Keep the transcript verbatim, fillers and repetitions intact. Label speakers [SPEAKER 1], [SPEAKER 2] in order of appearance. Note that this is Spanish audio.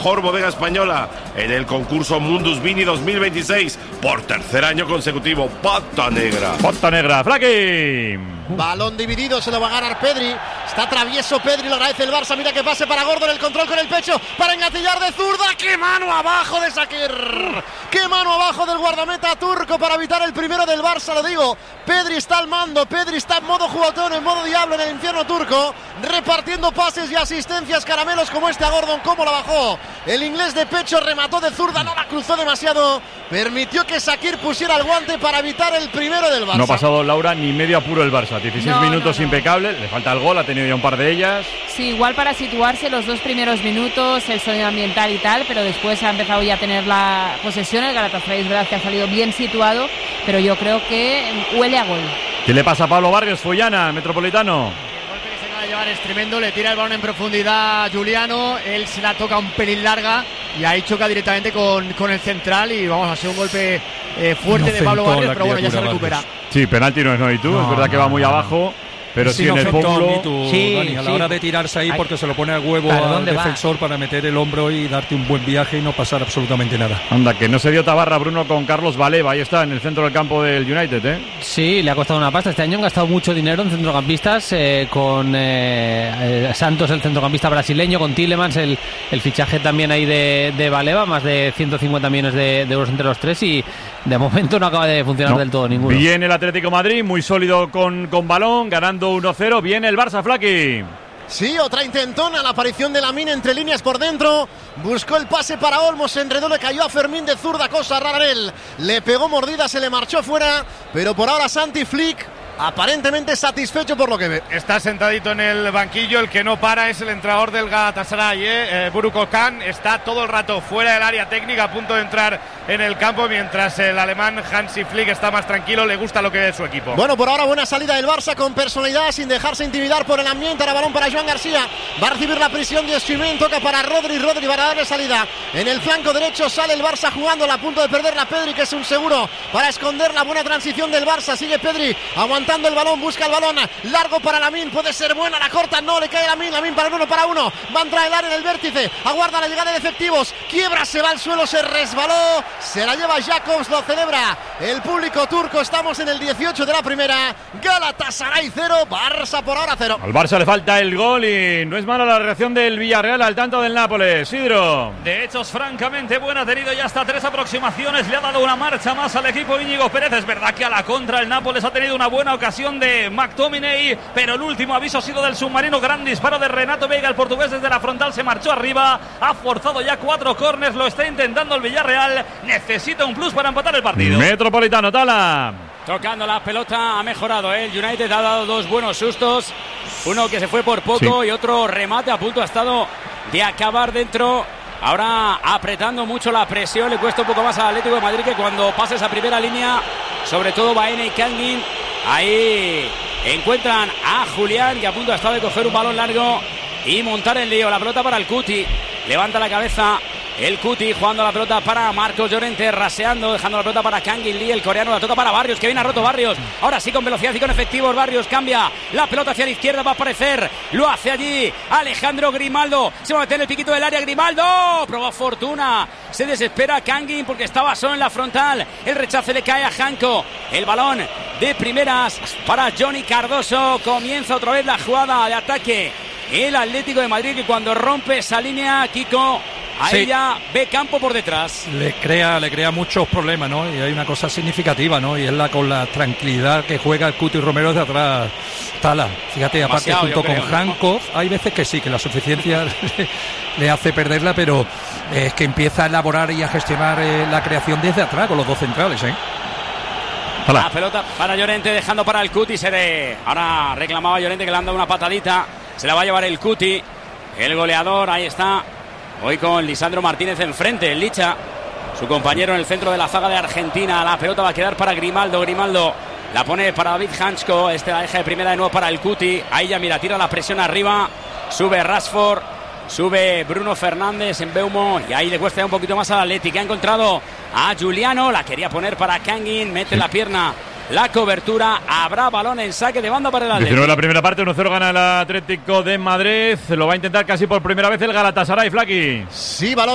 [SPEAKER 1] mejor bodega española en el concurso Mundus Vini dos mil veintiséis. Por tercer año consecutivo, Pata Negra.
[SPEAKER 2] Pata Negra, Flaki.
[SPEAKER 3] Balón dividido, se lo va a ganar Pedri. Está travieso Pedri, lo agradece el Barça. Mira que pase para Gordon, el control con el pecho para engatillar de zurda. ¡Qué mano abajo de Shaqiri! ¡Qué mano abajo del guardameta turco para evitar el primero del Barça! Lo digo, Pedri está al mando, Pedri está en modo juguetón, en modo diablo en el infierno turco, repartiendo pases y asistencias, caramelos como este a Gordon. ¿Cómo la bajó? El inglés de pecho remató de zurda, no la cruzó demasiado, permitió que Shaqiri pusiera el guante para evitar el primero del Barça.
[SPEAKER 2] No ha pasado, Laura, ni medio apuro el Barça. dieciséis
[SPEAKER 4] no,
[SPEAKER 2] minutos
[SPEAKER 4] no, no.
[SPEAKER 2] impecables, le falta el gol, ha tenido ya un par de ellas.
[SPEAKER 4] Sí, igual para situarse los dos primeros minutos, el sonido ambiental y tal, pero después ha empezado ya a tener la posesión. El Galatasaray es verdad que ha salido bien situado, pero yo creo que huele a gol.
[SPEAKER 2] ¿Qué le pasa a Pablo Barrios, Fullana, Metropolitano?
[SPEAKER 5] El golpe que se acaba de llevar es tremendo, le tira el balón en profundidad Juliano, él se la toca un pelín larga y ahí choca directamente con, con el central y vamos a ser un golpe eh, fuerte de Pablo Barrios, pero bueno, ya se recupera.
[SPEAKER 2] Sí, penalti no es, no, y tú,
[SPEAKER 6] no,
[SPEAKER 2] es verdad que va muy
[SPEAKER 6] no,
[SPEAKER 2] abajo. Pero sí, sí en el pómulo.
[SPEAKER 6] Sí, Dani, a la
[SPEAKER 7] sí.
[SPEAKER 6] hora de tirarse ahí, porque se lo pone al huevo al defensor va? para meter el hombro y darte un buen viaje y no pasar absolutamente nada.
[SPEAKER 2] Anda, que no se dio tabarra, Bruno, con Carlos Baleba. Ahí está, en el centro del campo del United, ¿eh?
[SPEAKER 7] Sí, le ha costado una pasta. Este año han gastado mucho dinero en centrocampistas, eh, con eh, Santos, el centrocampista brasileño, con Tielemans, el, el fichaje también ahí de, de Baleba, más de ciento cincuenta millones de, de euros entre los tres, y de momento no acaba de funcionar no. del todo ninguno.
[SPEAKER 2] Bien el Atlético Madrid, muy sólido con, con balón, ganando uno cero. Bien el Barça, Flaki.
[SPEAKER 3] Sí, otra intentona, la aparición de Lamine entre líneas por dentro, buscó el pase para Olmo, se enredó, le cayó a Fermín de zurda, cosa rara en él, le pegó mordida, se le marchó fuera, pero por ahora Santi Flick aparentemente satisfecho por lo que ve.
[SPEAKER 8] Está sentadito en el banquillo, el que no para es el entrenador del Galatasaray, ¿eh? eh, Buruk Okan, está todo el rato fuera del área técnica, a punto de entrar en el campo, mientras el alemán Hansi Flick está más tranquilo, le gusta lo que ve de su equipo.
[SPEAKER 3] Bueno, por ahora buena salida del Barça con personalidad, sin dejarse intimidar por el ambiente. Ahora balón para Joan García, va a recibir la presión de Osimhen, toca para Rodri, Rodri para darle salida. En el flanco derecho sale el Barça jugando, a punto de perder la Pedri, que es un seguro para esconder la buena transición del Barça. Sigue Pedri aguantando el balón, busca el balón largo para Lamine, puede ser buena, la corta, no, le cae Lamine, Lamine para el uno para uno, va a entrar el área en el vértice, aguarda la llegada de efectivos, quiebra, se va al suelo, se resbaló, se la lleva Jacobs, lo celebra el público turco. Estamos en el dieciocho de la primera, Galatasaray cero, Barça por ahora cero.
[SPEAKER 2] Al Barça le falta el gol y no es mala la reacción del Villarreal al tanto del Nápoles. Sidro.
[SPEAKER 9] De hecho, es francamente buena, ha tenido ya hasta tres aproximaciones, le ha dado una marcha más al equipo Íñigo Pérez. Es verdad que a la contra el Nápoles ha tenido una buena ocasión de McTominay, pero el último aviso ha sido del submarino. Gran disparo de Renato Veiga, el portugués desde la frontal se marchó arriba, ha forzado ya cuatro córners, lo está intentando el Villarreal, necesita un plus para empatar el partido.
[SPEAKER 2] Metropolitano, Tala.
[SPEAKER 10] Tocando la pelota, ha mejorado, ¿eh? El United ha dado dos buenos sustos, uno que se fue por poco sí. y otro remate a punto ha estado de acabar dentro. Ahora apretando mucho la presión, le cuesta un poco más al Atlético de Madrid, que cuando pasa esa primera línea, sobre todo Baena y Kangin, ahí encuentran a Julián, que a punto ha estado de coger un balón largo y montar el lío. La pelota para el Cuti, levanta la cabeza el Cuti, jugando la pelota para Marcos Llorente, raseando, dejando la pelota para Kangin Lee, el coreano, la toca para Barrios, que viene a roto Barrios, ahora sí con velocidad y con efectivos. Barrios cambia la pelota hacia la izquierda, va a aparecer, lo hace allí Alejandro Grimaldo, se va a meter en el piquito del área, Grimaldo, probó fortuna, se desespera Kangin porque estaba solo en la frontal, el rechace le cae a Janko, el balón de primeras para Johnny Cardoso, comienza otra vez la jugada de ataque el Atlético de Madrid, que cuando rompe esa línea, Kiko, ahí sí. ya ve campo por detrás.
[SPEAKER 6] Le crea, le crea muchos problemas, ¿no? Y hay una cosa significativa, ¿no? Y es la con la tranquilidad que juega el Cuti Romero de atrás. Tala, fíjate, aparte junto con Jankov, hay veces que sí, que la suficiencia le hace perderla, pero es que empieza a elaborar y a gestionar eh, la creación desde atrás con los dos centrales, ¿eh?
[SPEAKER 10] Hola. La pelota para Llorente, dejando para el Cuti. Se de... Ahora reclamaba Llorente que le han dado una patadita. Se la va a llevar el Cuti, el goleador. Ahí está, hoy con Lisandro Martínez enfrente, el Licha, su compañero en el centro de la zaga de Argentina. La pelota va a quedar para Grimaldo. Grimaldo la pone para David Hansko. Este la deja de primera de nuevo para el Cuti. Ahí ya mira, tira la presión arriba. Sube Rashford, sube Bruno Fernández en Beumo. Y ahí le cuesta ya un poquito más al Atleti, que ha encontrado a Juliano. La quería poner para Kangin. Mete la pierna, la cobertura. Habrá balón en saque de banda para el Atleti.
[SPEAKER 2] diecinueve la primera parte, uno cero gana el Atlético de Madrid. Lo va a intentar casi por primera vez el Galatasaray, Flaki.
[SPEAKER 3] Sí, balón